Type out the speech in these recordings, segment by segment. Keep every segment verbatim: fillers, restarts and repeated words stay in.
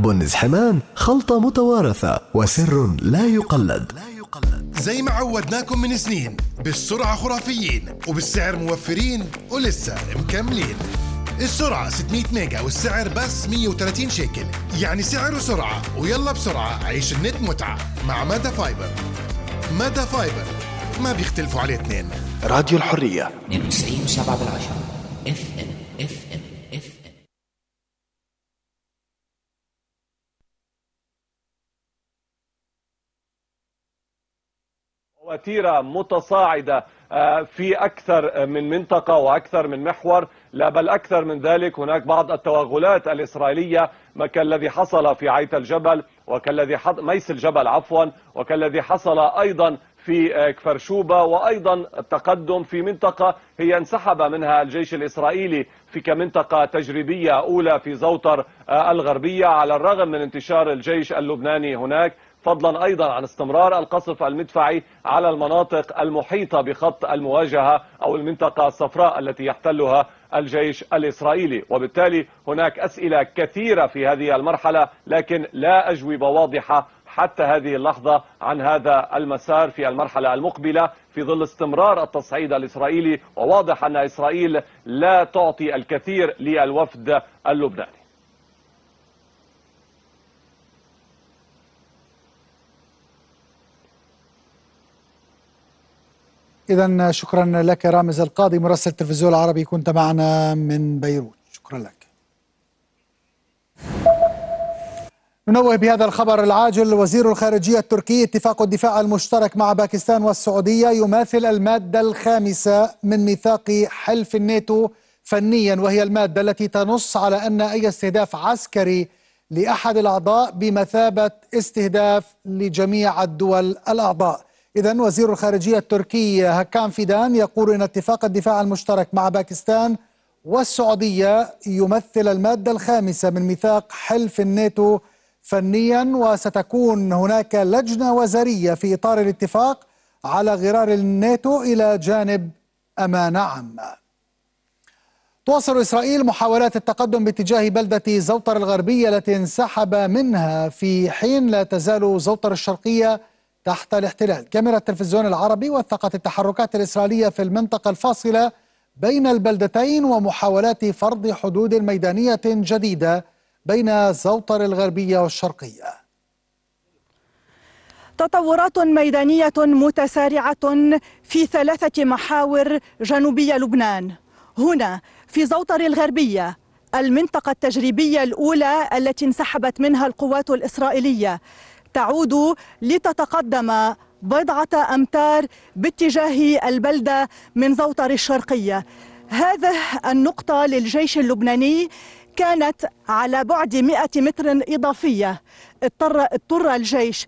بنز حمان خلطة متوارثة وسر لا يقلد. زي ما عودناكم من سنين، بالسرعة خرافيين وبالسعر موفرين ولسه مكملين. السرعة ستمية ميجا والسعر بس مية وثلاثين شيكل، يعني سعر وسرعة. ويلا بسرعة عيش النت متعة مع مادا فايبر. مادا فايبر ما بيختلفوا عليه اثنين. راديو الحرية اثنين وتسعين وسبعة بالعشرة اف ام اف ام اف ام. وتيرة متصاعدة في أكثر من منطقة وأكثر من محور، لا بل أكثر من ذلك. هناك بعض التوغلات الإسرائيلية كالذي حصل في عيت الجبل وكالذي حص... ميس الجبل عفوا وكالذي حصل أيضا في كفر شوبة، وأيضا التقدم في منطقة هي انسحب منها الجيش الإسرائيلي في كمنطقة تجريبية أولى في زوطر الغربية، على الرغم من انتشار الجيش اللبناني هناك، فضلا أيضا عن استمرار القصف المدفعي على المناطق المحيطة بخط المواجهة أو المنطقة الصفراء التي يحتلها الجيش الإسرائيلي. وبالتالي هناك أسئلة كثيرة في هذه المرحلة، لكن لا أجوبة واضحة حتى هذه اللحظة عن هذا المسار في المرحلة المقبلة في ظل استمرار التصعيد الإسرائيلي. وواضح أن إسرائيل لا تعطي الكثير للوفد اللبناني. إذن شكرا لك رامز القاضي مراسل التلفزيون العربي، كنت معنا من بيروت، شكرا لك. ننوه بهذا الخبر العاجل. وزير الخارجية التركي: اتفاق الدفاع المشترك مع باكستان والسعودية يماثل المادة الخامسة من ميثاق حلف الناتو فنيا، وهي المادة التي تنص على أن أي استهداف عسكري لأحد الأعضاء بمثابة استهداف لجميع الدول الأعضاء. إذن وزير الخارجية التركي هكان فيدان يقول إن اتفاق الدفاع المشترك مع باكستان والسعودية يمثل المادة الخامسة من ميثاق حلف الناتو فنيا، وستكون هناك لجنة وزارية في إطار الاتفاق على غرار الناتو إلى جانب أمانة عامة. تواصل إسرائيل محاولات التقدم باتجاه بلدة زوطر الغربية التي انسحب منها، في حين لا تزال زوطر الشرقية تحت الاحتلال. كاميرا التلفزيون العربي وثقت التحركات الإسرائيلية في المنطقة الفاصلة بين البلدتين ومحاولات فرض حدود ميدانية جديدة بين زوطر الغربية والشرقية. تطورات ميدانية متسارعة في ثلاثة محاور جنوبي لبنان. هنا في زوطر الغربية، المنطقة التجريبية الأولى التي انسحبت منها القوات الإسرائيلية، تعود لتتقدم بضعة أمتار باتجاه البلدة من زوطر الشرقية. هذه النقطة للجيش اللبناني كانت على بعد مئة متر إضافية. اضطر, اضطر الجيش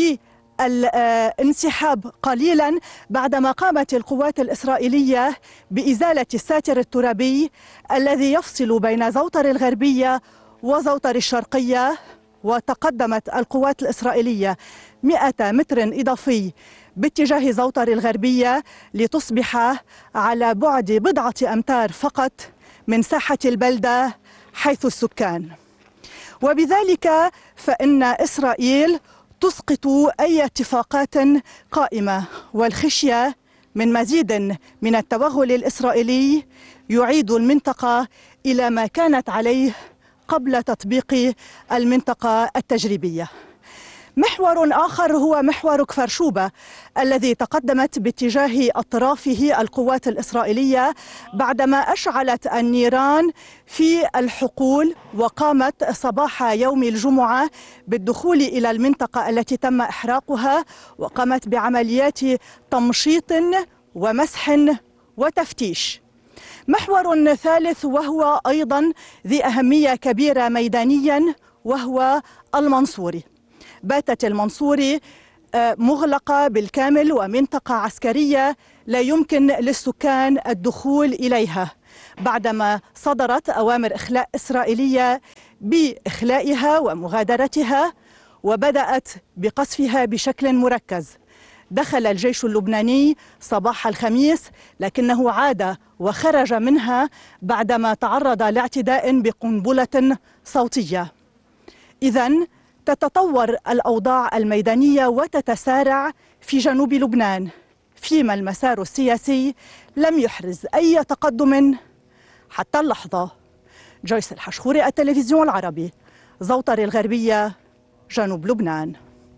للانسحاب قليلا بعدما قامت القوات الإسرائيلية بإزالة الساتر الترابي الذي يفصل بين زوطر الغربية وزوطر الشرقية، وتقدمت القوات الإسرائيلية مئة متر إضافي باتجاه زوطر الغربية لتصبح على بعد بضعة أمتار فقط من ساحة البلدة حيث السكان. وبذلك فإن إسرائيل تسقط أي اتفاقات قائمة، والخشية من مزيد من التوغل الإسرائيلي يعيد المنطقة إلى ما كانت عليه قبل تطبيق المنطقة التجريبية. محور آخر هو محور كفر شوبة الذي تقدمت باتجاه أطرافه القوات الإسرائيلية بعدما أشعلت النيران في الحقول، وقامت صباح يوم الجمعة بالدخول إلى المنطقة التي تم إحراقها، وقامت بعمليات تمشيط ومسح وتفتيش. محور ثالث وهو أيضا ذي أهمية كبيرة ميدانيا وهو المنصوري. باتت المنصوري مغلقة بالكامل ومنطقة عسكرية لا يمكن للسكان الدخول إليها بعدما صدرت أوامر إخلاء إسرائيلية بإخلائها ومغادرتها، وبدأت بقصفها بشكل مركز. دخل الجيش اللبناني صباح الخميس لكنه عاد وخرج منها بعدما تعرض لاعتداء بقنبلة صوتية. إذن تتطور الأوضاع الميدانية وتتسارع في جنوب لبنان، فيما المسار السياسي لم يحرز أي تقدم حتى اللحظة. جويس الحشخوري، التلفزيون العربي، زوطر الغربية، جنوب لبنان.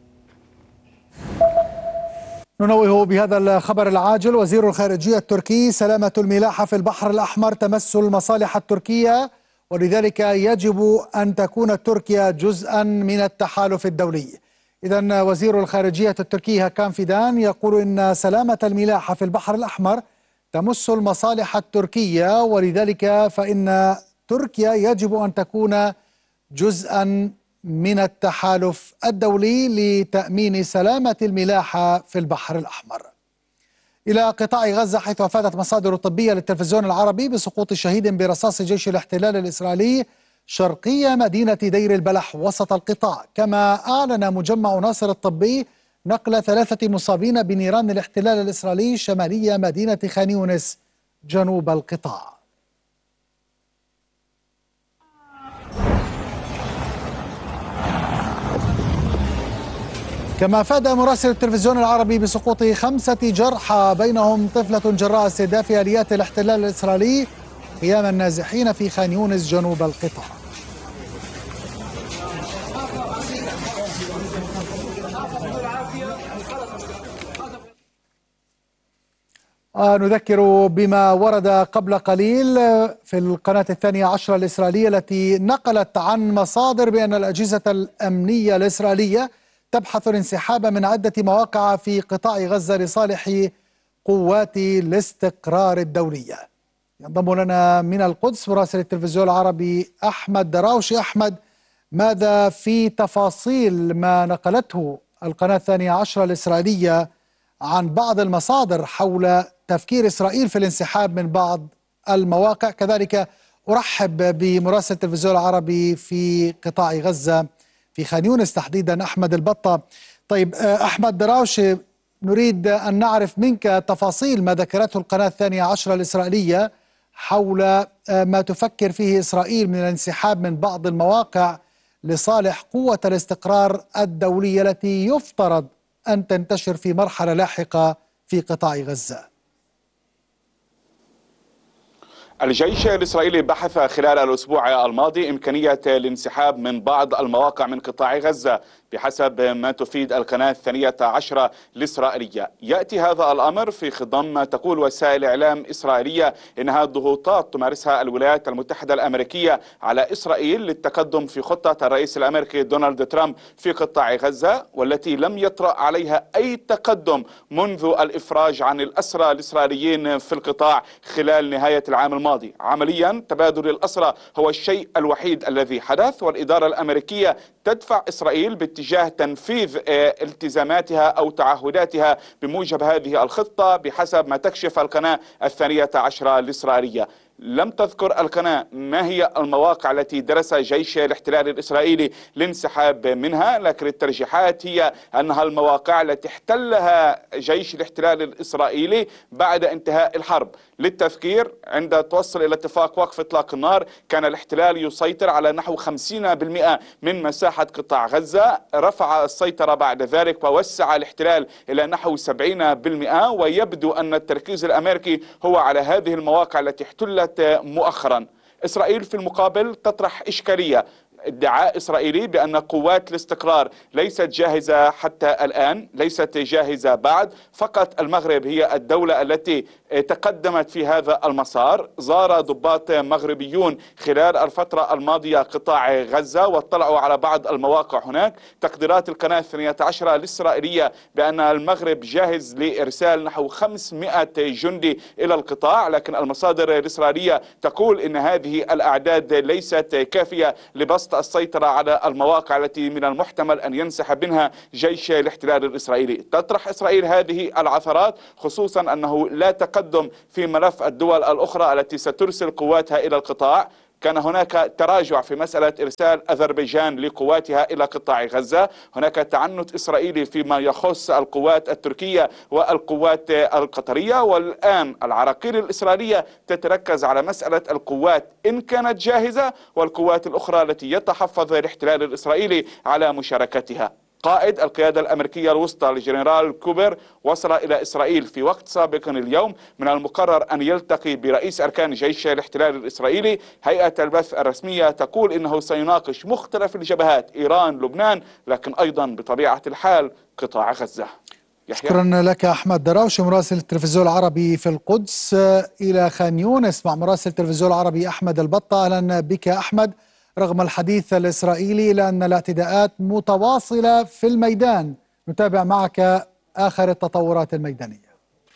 ننوه بهذا الخبر العاجل. وزير الخارجية التركي: سلامة الملاحة في البحر الأحمر تمس المصالح التركية، ولذلك يجب أن تكون تركيا جزءا من التحالف الدولي. إذن وزير الخارجية التركي هاكان فيدان يقول إن سلامة الملاحة في البحر الأحمر تمس المصالح التركية، ولذلك فإن تركيا يجب أن تكون جزءا من التحالف الدولي لتأمين سلامة الملاحة في البحر الأحمر. إلى قطاع غزة، حيث أفادت مصادر طبية للتلفزيون العربي بسقوط شهيد برصاص جيش الاحتلال الإسرائيلي شرقي مدينة دير البلح وسط القطاع. كما أعلن مجمع ناصر الطبي نقل ثلاثة مصابين بنيران الاحتلال الإسرائيلي شمالية مدينة خان يونس جنوب القطاع. كما أفاد مراسل التلفزيون العربي بسقوط خمسة جرحى بينهم طفلة جراء استهداف آليات الاحتلال الإسرائيلي قيام النازحين في خان يونس جنوب القطاع. آه نذكر بما ورد قبل قليل في القناة الثانية عشرة الإسرائيلية التي نقلت عن مصادر بأن الأجهزة الأمنية الإسرائيلية تبحث الانسحاب من عدة مواقع في قطاع غزة لصالح قوات الاستقرار الدولية. ينضم لنا من القدس مراسل التلفزيون العربي أحمد دراوشي. أحمد، ماذا في تفاصيل ما نقلته القناة الثانية عشرة الإسرائيلية عن بعض المصادر حول تفكير إسرائيل في الانسحاب من بعض المواقع؟ كذلك أرحب بمراسل التلفزيون العربي في قطاع غزة في خان يونس تحديدا أحمد البطة. طيب أحمد دراوشي، نريد أن نعرف منك تفاصيل ما ذكرته القناة الثانية عشرة الإسرائيلية حول ما تفكر فيه إسرائيل من الانسحاب من بعض المواقع لصالح قوة الاستقرار الدولية التي يفترض أن تنتشر في مرحلة لاحقة في قطاع غزة. الجيش الإسرائيلي بحث خلال الأسبوع الماضي إمكانية الانسحاب من بعض المواقع من قطاع غزة بحسب ما تفيد القناة الثانية عشرة الإسرائيلية. يأتي هذا الأمر في خضم ما تقول وسائل إعلام إسرائيلية إنها ضغوطات تمارسها الولايات المتحدة الأمريكية على إسرائيل للتقدم في خطة الرئيس الأمريكي دونالد ترامب في قطاع غزة، والتي لم يطرأ عليها أي تقدم منذ الإفراج عن الأسرى الإسرائيليين في القطاع خلال نهاية العام الماضي. عمليا تبادل الأسرى هو الشيء الوحيد الذي حدث، والإدارة الأمريكية تدفع إسرائيل باتجاه تنفيذ التزاماتها أو تعهداتها بموجب هذه الخطة بحسب ما تكشف القناة الثانية عشرة الإسرائيلية. لم تذكر القناة ما هي المواقع التي درس جيش الاحتلال الإسرائيلي الانسحاب منها، لكن الترجيحات هي أنها المواقع التي احتلها جيش الاحتلال الإسرائيلي بعد انتهاء الحرب. للتذكير، عند توصل إلى اتفاق وقف إطلاق النار كان الاحتلال يسيطر على نحو خمسين بالمئة من مساحة قطاع غزة، رفع السيطرة بعد ذلك ووسع الاحتلال إلى نحو سبعين بالمئة، ويبدو أن التركيز الأمريكي هو على هذه المواقع التي احتلت مؤخرا. إسرائيل في المقابل تطرح إشكالية، ادعاء إسرائيلي بأن قوات الاستقرار ليست جاهزة حتى الآن، ليست جاهزة بعد. فقط المغرب هي الدولة التي تقدمت في هذا المسار. زار ضباط مغربيون خلال الفترة الماضية قطاع غزة واطلعوا على بعض المواقع هناك. تقديرات القناة الثانية عشرة الإسرائيلية بأن المغرب جاهز لإرسال نحو خمسمئة جندي إلى القطاع، لكن المصادر الإسرائيلية تقول إن هذه الأعداد ليست كافية لبسط السيطرة على المواقع التي من المحتمل أن ينسحب منها جيش الاحتلال الإسرائيلي. تطرح إسرائيل هذه العثرات، خصوصا أنه لا تقدم في ملف الدول الأخرى التي سترسل قواتها إلى القطاع. كان هناك تراجع في مسألة إرسال أذربيجان لقواتها إلى قطاع غزة، هناك تعنت إسرائيلي فيما يخص القوات التركية والقوات القطرية، والآن العراقيل الإسرائيلية تتركز على مسألة القوات إن كانت جاهزة والقوات الأخرى التي يتحفظ الاحتلال الإسرائيلي على مشاركتها. قائد القيادة الأمريكية الوسطى الجنرال كوبر وصل إلى إسرائيل في وقت سابق اليوم. من المقرر أن يلتقي برئيس أركان جيش الاحتلال الإسرائيلي. هيئة البث الرسمية تقول إنه سيناقش مختلف الجبهات، إيران، لبنان، لكن أيضا بطبيعة الحال قطاع غزة. يحيى. شكرا لك أحمد دراوش مراسل التلفزيون العربي في القدس. إلى خان يونس مع مراسل التلفزيون العربي أحمد البطة. أهلا بك أحمد. رغم الحديث الإسرائيلي إلى أن الاعتداءات متواصلة في الميدان، نتابع معك آخر التطورات الميدانية.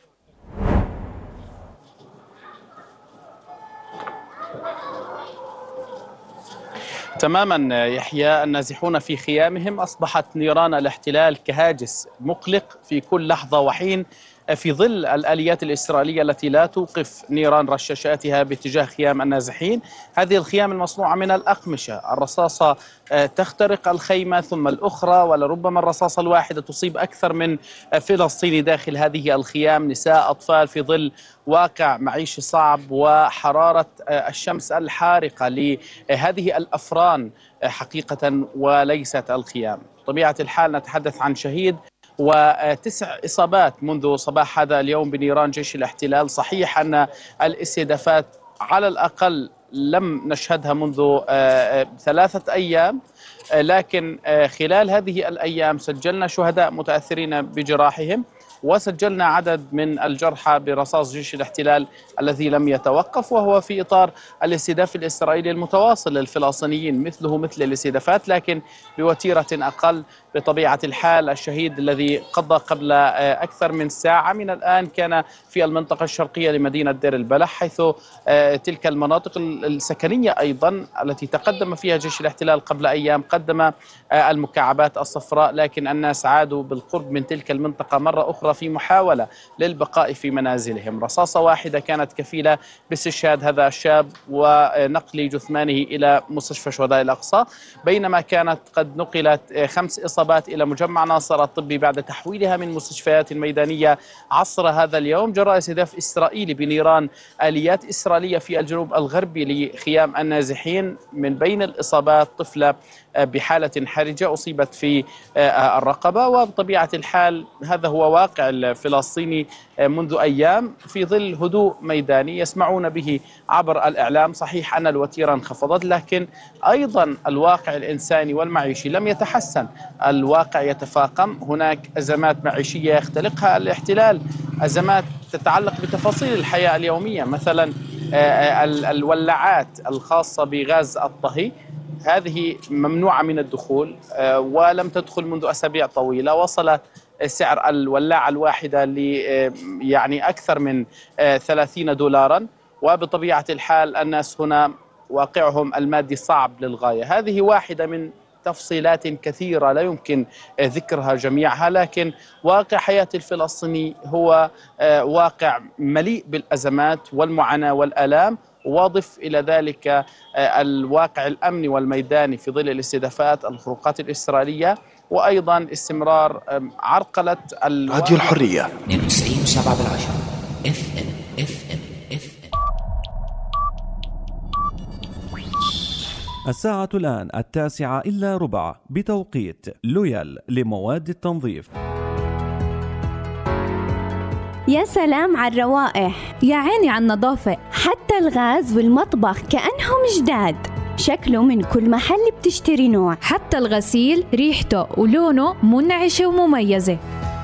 تماما يحيى، النازحون في خيامهم. أصبحت نيران الاحتلال كهاجس مقلق في كل لحظة وحين في ظل الآليات الإسرائيلية التي لا توقف نيران رشاشاتها باتجاه خيام النازحين. هذه الخيام المصنوعة من الأقمشة، الرصاصة تخترق الخيمة ثم الأخرى، ولربما الرصاصة الواحدة تصيب أكثر من فلسطيني داخل هذه الخيام، نساء، أطفال، في ظل واقع معيشي صعب وحرارة الشمس الحارقة لهذه الأفران حقيقة وليست الخيام. بطبيعة الحال نتحدث عن شهيد وتسع إصابات منذ صباح هذا اليوم بنيران جيش الاحتلال. صحيح أن الاستهدافات على الأقل لم نشهدها منذ ثلاثة أيام، لكن خلال هذه الأيام سجلنا شهداء متأثرين بجراحهم، وسجلنا عدد من الجرحى برصاص جيش الاحتلال الذي لم يتوقف، وهو في إطار الاستهداف الإسرائيلي المتواصل للفلسطينيين، مثله مثل الاستهدافات لكن بوتيرة أقل. بطبيعة الحال الشهيد الذي قضى قبل أكثر من ساعة من الآن كان في المنطقة الشرقية لمدينة دير البلح، حيث تلك المناطق السكنية أيضا التي تقدم فيها جيش الاحتلال قبل أيام، قدم المكعبات الصفراء، لكن الناس عادوا بالقرب من تلك المنطقة مرة أخرى في محاولة للبقاء في منازلهم. رصاصة واحدة كانت كفيلة باستشهاد هذا الشاب ونقل جثمانه إلى مستشفى شهداء الأقصى، بينما كانت قد نقلت خمس إصابات إلى مجمع ناصر الطبي بعد تحويلها من مستشفيات ميدانية عصر هذا اليوم. جرى استهداف إسرائيلي بنيران آليات إسرائيلية في الجنوب الغربي لخيام النازحين. من بين الإصابات طفلة بحالة حرجة أصيبت في الرقبة. وبطبيعة الحال هذا هو واقع الفلسطيني منذ أيام في ظل هدوء ميداني يسمعون به عبر الإعلام. صحيح أن الوتيرة انخفضت، لكن أيضا الواقع الإنساني والمعيشي لم يتحسن، الواقع يتفاقم. هناك أزمات معيشية يختلقها الاحتلال، أزمات تتعلق بتفاصيل الحياة اليومية، مثلا الولاعات الخاصة بغاز الطهي هذه ممنوعة من الدخول ولم تدخل منذ أسابيع طويلة. وصل سعر الولاعة الواحدة ل يعني أكثر من ثلاثين دولاراً، وبطبيعة الحال الناس هنا واقعهم المادي صعب للغاية. هذه واحدة من تفصيلات كثيرة لا يمكن ذكرها جميعها، لكن واقع حياة الفلسطيني هو واقع مليء بالأزمات والمعاناة والآلام. واضف إلى ذلك الواقع الأمني والميداني في ظل الاستهدافات، الخروقات الإسرائيلية، وأيضا استمرار عرقلة راديو الحرية اثنين وتسعين وسبعة بالعشرة اف ام اف ام اف ام. الساعة الآن التاسعة إلا ربع بتوقيت لويال لمواد التنظيف. يا سلام على الروائح، يا عيني على النظافة، حتى الغاز والمطبخ كأنهم جداد. شكله من كل محل بتشتري نوع، حتى الغسيل ريحته ولونه منعشة ومميزة.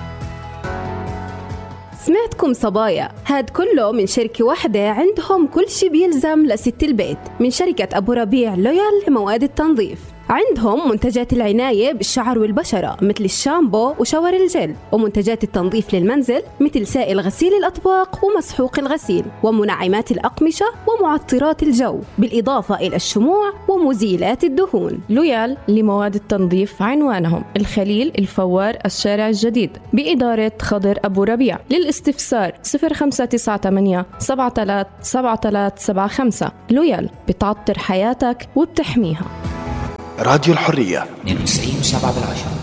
سمعتكم صبايا، هاد كله من شركة واحدة عندهم كل شي بيلزم لست البيت، من شركة أبو ربيع لويال لمواد التنظيف. عندهم منتجات العناية بالشعر والبشرة مثل الشامبو وشاور الجل، ومنتجات التنظيف للمنزل مثل سائل غسيل الأطباق ومسحوق الغسيل، ومنعمات الأقمشة ومعطرات الجو، بالإضافة إلى الشموع ومزيلات الدهون. لويال لمواد التنظيف عنوانهم الخليل الفوار الشارع الجديد بإدارة خضر أبو ربيع. للاستفسار صفر خمسة تسعة ثمانية سبعة ثلاثة سبعة ثلاثة سبعة خمسة. لويال بتعطر حياتك وبتحميها. راديو الحرية اثنين وتسعين وسبعة بالعشرة.